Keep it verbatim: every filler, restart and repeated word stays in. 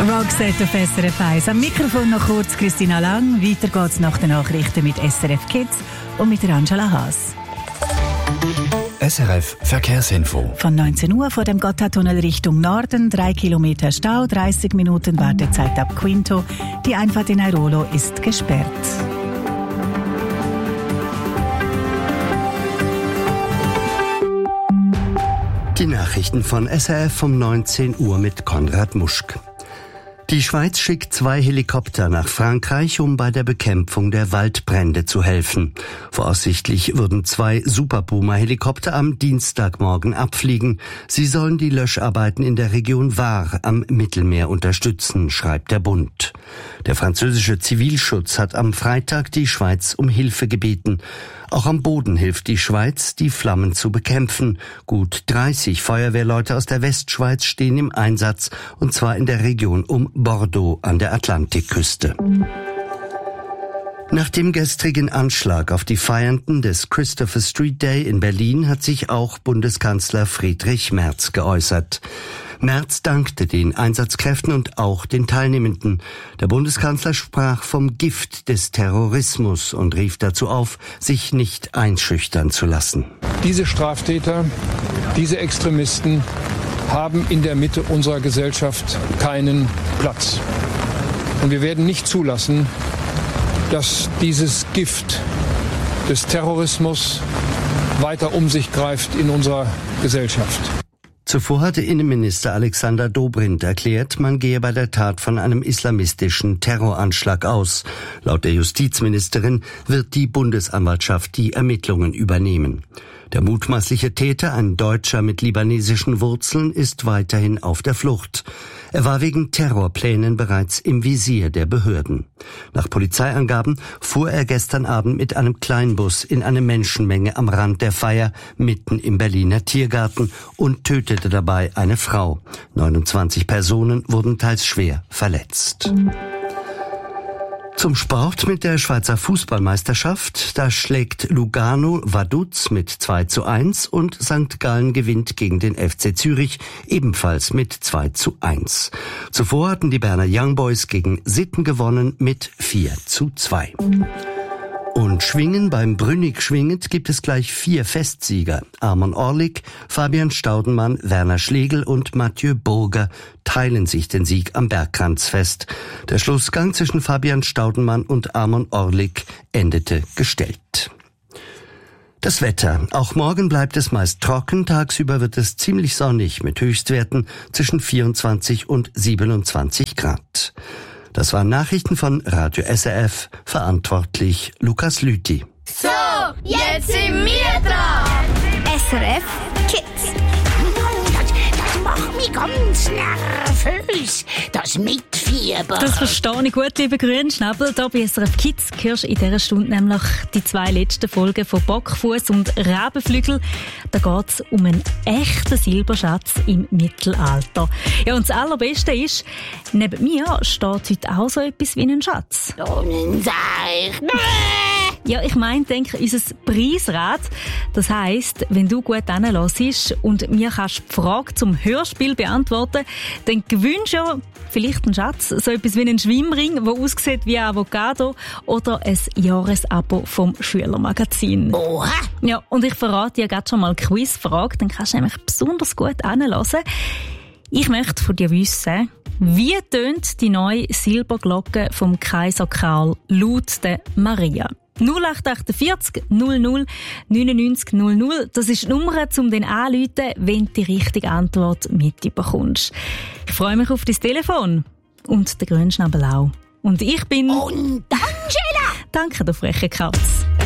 Roxette auf S R F eins. Am Mikrofon noch kurz Christina Lang. Weiter geht's nach den Nachrichten mit S R F Kids und mit der Angela Haas. S R F Verkehrsinfo. Von neunzehn Uhr vor dem Gotthardtunnel Richtung Norden. Drei Kilometer Stau, dreißig Minuten Wartezeit ab Quinto. Die Einfahrt in Airolo ist gesperrt. Die Nachrichten von S R F um neunzehn Uhr mit Konrad Muschk. Die Schweiz schickt zwei Helikopter nach Frankreich, um bei der Bekämpfung der Waldbrände zu helfen. Voraussichtlich würden zwei Super Puma-Helikopter am Dienstagmorgen abfliegen. Sie sollen die Löscharbeiten in der Region Var am Mittelmeer unterstützen, schreibt der Bund. Der französische Zivilschutz hat am Freitag die Schweiz um Hilfe gebeten. Auch am Boden hilft die Schweiz, die Flammen zu bekämpfen. Gut dreißig Feuerwehrleute aus der Westschweiz stehen im Einsatz, und zwar in der Region um Bordeaux an der Atlantikküste. Nach dem gestrigen Anschlag auf die Feiernden des Christopher Street Day in Berlin hat sich auch Bundeskanzler Friedrich Merz geäußert. Merz dankte den Einsatzkräften und auch den Teilnehmenden. Der Bundeskanzler sprach vom Gift des Terrorismus und rief dazu auf, sich nicht einschüchtern zu lassen. Diese Straftäter, diese Extremisten haben in der Mitte unserer Gesellschaft keinen Platz. Und wir werden nicht zulassen, dass dieses Gift des Terrorismus weiter um sich greift in unserer Gesellschaft. Zuvor hatte Innenminister Alexander Dobrindt erklärt, man gehe bei der Tat von einem islamistischen Terroranschlag aus. Laut der Justizministerin wird die Bundesanwaltschaft die Ermittlungen übernehmen. Der mutmaßliche Täter, ein Deutscher mit libanesischen Wurzeln, ist weiterhin auf der Flucht. Er war wegen Terrorplänen bereits im Visier der Behörden. Nach Polizeiangaben fuhr er gestern Abend mit einem Kleinbus in eine Menschenmenge am Rand der Feier mitten im Berliner Tiergarten und tötete dabei eine Frau. neunundzwanzig Personen wurden teils schwer verletzt. Zum Sport mit der Schweizer Fußballmeisterschaft. Da schlägt Lugano Vaduz mit zwei zu eins und Sankt Gallen gewinnt gegen den F C Zürich ebenfalls mit zwei zu eins. Zuvor hatten die Berner Young Boys gegen Sitten gewonnen mit vier zu zwei. Und Schwingen, beim Brünnig schwingend gibt es gleich vier Festsieger. Armon Orlik, Fabian Staudenmann, Werner Schlegel und Mathieu Burger teilen sich den Sieg am Bergkranzfest. Der Schlussgang zwischen Fabian Staudenmann und Armon Orlik endete gestellt. Das Wetter. Auch morgen bleibt es meist trocken. Tagsüber wird es ziemlich sonnig mit Höchstwerten zwischen vierundzwanzig und siebenundzwanzig Grad. Das waren Nachrichten von Radio S R F, verantwortlich Lukas Lüthi. So, jetzt sind wir dran. S R F Kids. Das, das macht mich ganz nervös, das Mitfieber. Das verstehe ich gut, liebe Grünschnabel. Hier bei S R F Kids hörst du in dieser Stunde nämlich die zwei letzten Folgen von Bockfuss und Rebenflügel. Da geht es um einen echten Silberschatz im Mittelalter. Ja, und das Allerbeste ist, neben mir steht heute auch so etwas wie ein Schatz. So ein Seich. Ja, ich meine, denke, unser Preisrad. Das heisst, wenn du gut hinhörst und mir kannst die Frage zum Hörspiel beantworten, dann gewinnst du ja vielleicht einen Schatz, so etwas wie einen Schwimmring, der aussieht wie Avocado, oder ein Jahresabo vom Schülermagazin. Oha! Ja, und ich verrate dir gerade schon mal eine Quizfrage, dann kannst du nämlich besonders gut hinhören. Ich möchte von dir wissen, wie tönt die neue Silberglocke vom Kaiser Karl laut der Maria? null acht achtundvierzig null null neunundneunzig null null. Das ist die Nummer, um den anzurufen, wenn du die richtige Antwort mitbekommst. Ich freue mich auf dein Telefon. Und der Grünschnabel auch. Und ich bin... Und Angela! Danke, du freche Katz.